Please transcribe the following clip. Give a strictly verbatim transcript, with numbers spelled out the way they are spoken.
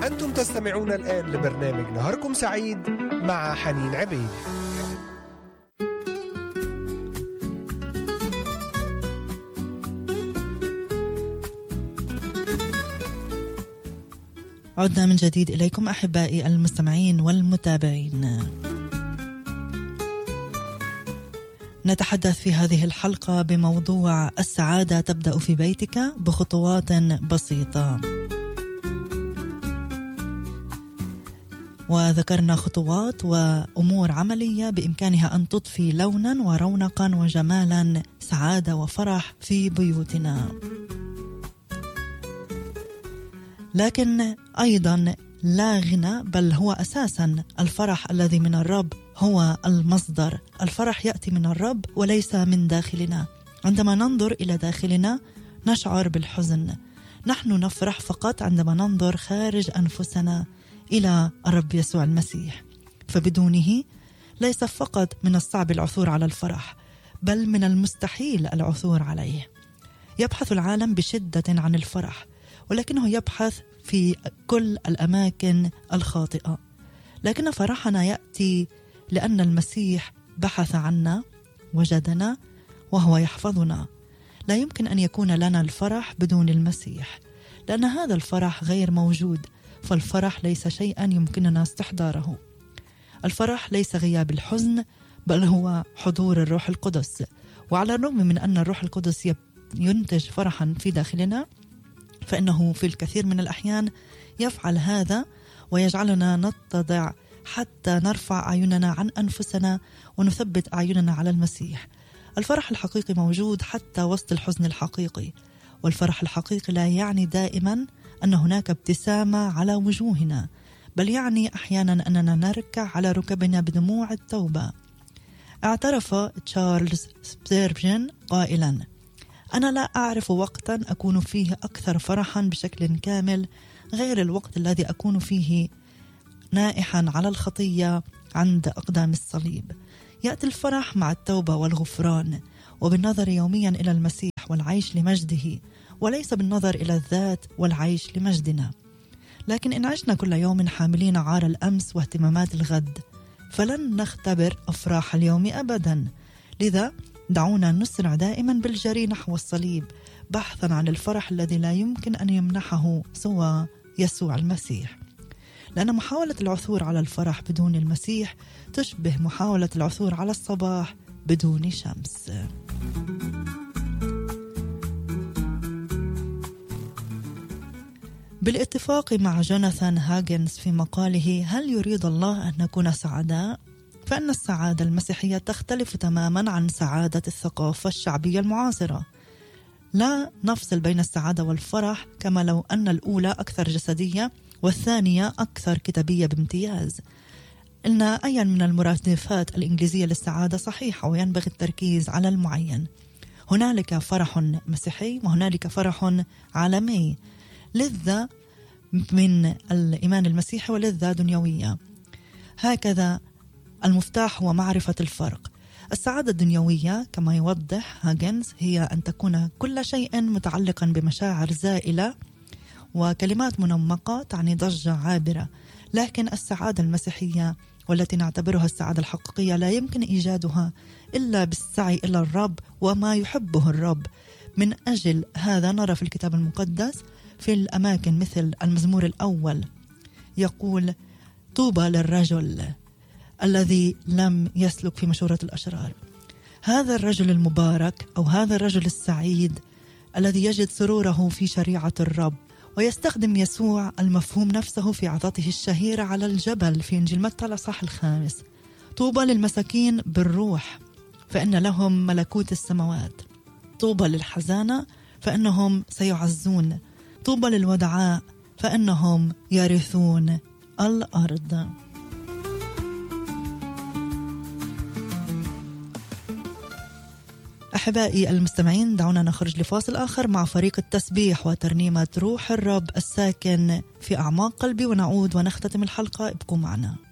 أنتم تستمعون الآن لبرنامج نهاركم سعيد مع حنين عبيد. عدنا من جديد إليكم أحبائي المستمعين والمتابعين. نتحدث في هذه الحلقة بموضوع السعادة تبدأ في بيتك بخطوات بسيطة، وذكرنا خطوات وأمور عملية بإمكانها أن تضفي لونا ورونقا وجمالا سعادة وفرح في بيوتنا. لكن أيضا لا غنى، بل هو أساسا الفرح الذي من الرب هو المصدر. الفرح يأتي من الرب وليس من داخلنا. عندما ننظر إلى داخلنا نشعر بالحزن. نحن نفرح فقط عندما ننظر خارج أنفسنا إلى الرب يسوع المسيح، فبدونه ليس فقط من الصعب العثور على الفرح، بل من المستحيل العثور عليه. يبحث العالم بشدة عن الفرح، ولكنه يبحث في كل الأماكن الخاطئة. لكن فرحنا يأتي لأن المسيح بحث عنا، وجدنا، وهو يحفظنا. لا يمكن أن يكون لنا الفرح بدون المسيح، لأن هذا الفرح غير موجود. فالفرح ليس شيئا يمكننا استحضاره. الفرح ليس غياب الحزن، بل هو حضور الروح القدس. وعلى الرغم من أن الروح القدس ينتج فرحا في داخلنا، فإنه في الكثير من الأحيان يفعل هذا ويجعلنا نتضع حتى نرفع أعيننا عن أنفسنا ونثبت أعيننا على المسيح. الفرح الحقيقي موجود حتى وسط الحزن الحقيقي. والفرح الحقيقي لا يعني دائما أن هناك ابتسامة على وجوهنا، بل يعني أحيانا أننا نركع على ركبنا بدموع التوبة. اعترف تشارلز سبيرجن قائلا: أنا لا أعرف وقتا أكون فيه أكثر فرحا بشكل كامل غير الوقت الذي أكون فيه نائحا على الخطية عند أقدام الصليب. يأتي الفرح مع التوبة والغفران، وبالنظر يوميا إلى المسيح والعيش لمجده، وليس بالنظر إلى الذات والعيش لمجدنا. لكن إن عشنا كل يوم حاملين عار الأمس واهتمامات الغد، فلن نختبر أفراح اليوم أبدا. لذا دعونا نسرع دائما بالجري نحو الصليب، بحثا عن الفرح الذي لا يمكن أن يمنحه سوى يسوع المسيح. لأن محاولة العثور على الفرح بدون المسيح تشبه محاولة العثور على الصباح بدون شمس. بالاتفاق مع جوناثان هاجنز في مقاله هل يريد الله أن نكون سعداء؟ فإن السعادة المسيحية تختلف تماما عن سعادة الثقافة الشعبية المعاصرة. لا نفصل بين السعادة والفرح، كما لو أن الأولى أكثر جسدية والثانية أكثر كتابية بامتياز. إن أي من المرادفات الإنجليزية للسعادة صحيحة، وينبغي التركيز على المعين. هنالك فرح مسيحي وهنالك فرح عالمي، لذة من الإيمان المسيحي ولذة دنيوية. هكذا المفتاح هو معرفة الفرق. السعادة الدنيوية كما يوضح هاجنز هي أن تكون كل شيء متعلقا بمشاعر زائلة وكلمات منمقة تعني ضجة عابرة. لكن السعادة المسيحية والتي نعتبرها السعادة الحقيقية لا يمكن إيجادها إلا بالسعي إلى الرب وما يحبه الرب. من أجل هذا نرى في الكتاب المقدس في الأماكن مثل المزمور الأول يقول: طوبى للرجل الذي لم يسلك في مشورة الأشرار. هذا الرجل المبارك أو هذا الرجل السعيد الذي يجد سروره في شريعة الرب. ويستخدم يسوع المفهوم نفسه في عظته الشهيرة على الجبل في إنجيل متى الإصحاح الخامس: طوبى للمساكين بالروح فإن لهم ملكوت السماوات. طوبى للحزانة فإنهم سيعزون. طوبى للودعاء فإنهم يرثون الأرض. أحبائي المستمعين، دعونا نخرج لفاصل آخر مع فريق التسبيح وترنيمة روح الرب الساكن في أعماق قلبي، ونعود ونختتم الحلقة. ابقوا معنا.